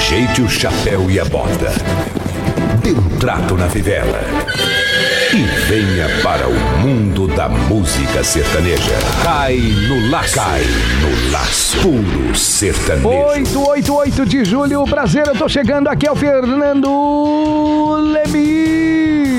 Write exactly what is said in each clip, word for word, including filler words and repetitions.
Ajeite o chapéu e a bota. Dê um trato na fivela. E venha para o mundo da música sertaneja. Cai no laço. Cai no laço. Puro sertanejo. oito, oito, oito de julho. Prazer, eu tô chegando aqui, é o Fernando Leme.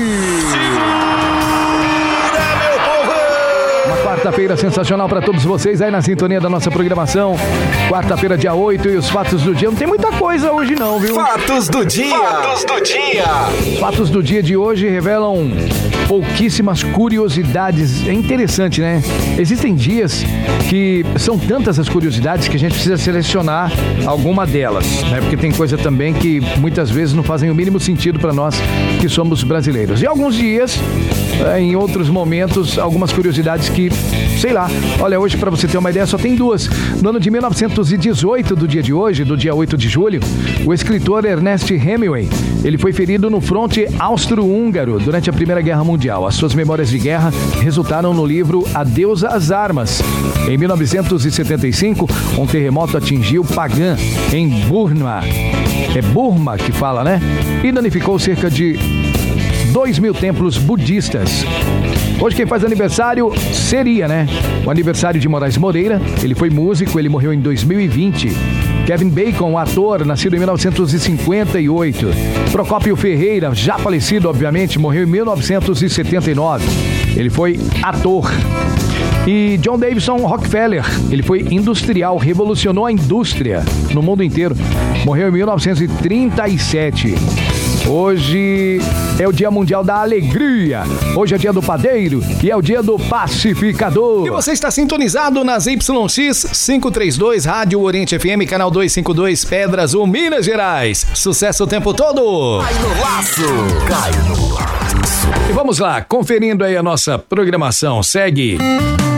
Quarta-feira sensacional para todos vocês aí na sintonia da nossa programação. Quarta-feira, dia oito, e os fatos do dia. Não tem muita coisa hoje não, viu? Fatos do dia. Fatos do dia. Fatos do dia de hoje revelam pouquíssimas curiosidades. É interessante, né? Existem dias que são tantas as curiosidades que a gente precisa selecionar alguma delas, né? Porque tem coisa também que muitas vezes não fazem o mínimo sentido para nós que somos brasileiros. E alguns dias, em outros momentos, algumas curiosidades que, sei lá, olha, hoje para você ter uma ideia, só tem duas. No ano de mil novecentos e dezoito, do dia de hoje, do dia oito de julho, o escritor Ernest Hemingway, ele foi ferido no fronte austro-húngaro durante a Primeira Guerra Mundial. As suas memórias de guerra resultaram no livro Adeus às Armas. Em mil novecentos e setenta e cinco, um terremoto atingiu Pagan, em Burma. É Burma que fala, né? E danificou cerca de dois mil templos budistas. Hoje quem faz aniversário seria, né? O aniversário de Moraes Moreira. Ele foi músico, ele morreu em dois mil e vinte. Kevin Bacon, ator, nascido em mil novecentos e cinquenta e oito. Procópio Ferreira, já falecido, obviamente, morreu em mil novecentos e setenta e nove. Ele foi ator. E John Davison Rockefeller, ele foi industrial, revolucionou a indústria no mundo inteiro. Morreu em mil novecentos e trinta e sete. Hoje é o Dia Mundial da Alegria. Hoje é o dia do padeiro e é o dia do pacificador. E você está sintonizado nas Y X quinhentos e trinta e dois, Rádio Oriente F M, canal duzentos e cinquenta e dois, Pedra Azul, Minas Gerais. Sucesso o tempo todo. Cai no laço. Cai no laço. E vamos lá, conferindo aí a nossa programação. Segue